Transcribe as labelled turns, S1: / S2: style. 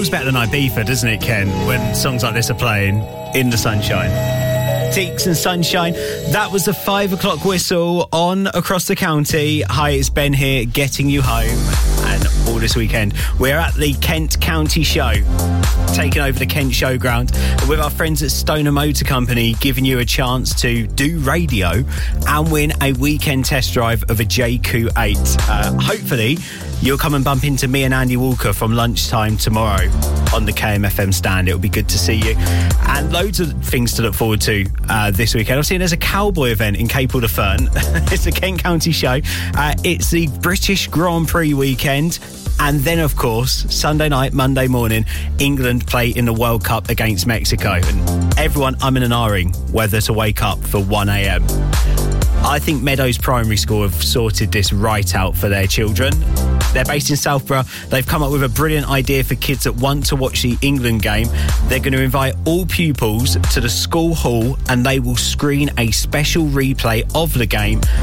S1: feels better than Ibiza, doesn't it, Ken, when songs like this are playing in the sunshine? Teaks and Sunshine. That was the 5 o'clock whistle on Across the County. Hi, it's Ben here, getting you home. And all this weekend, we're at the Kent County Show, taking over the Kent Showground with our friends at Stoner Motor Company, giving you a chance to do radio and win a weekend test drive of a JQ8. Hopefully, you'll come and bump into me and Andy Walker from lunchtime tomorrow on the KMFM stand. It'll be good to see you. And loads of things to look forward to this weekend. I've seen there's a cowboy event in Capel-de-Fern. It's the Kent County Show. It's the British Grand Prix weekend. And then, of course, Sunday night, Monday morning, England play in the World Cup against Mexico. And everyone umming and ahhing whether to wake up for 1 a.m. I think Meadows Primary School have sorted this right out for their children. They're based in Southborough. They've come up with a brilliant idea for kids that want to watch the England game. They're going to invite all pupils to the school hall and they will screen a special replay of the game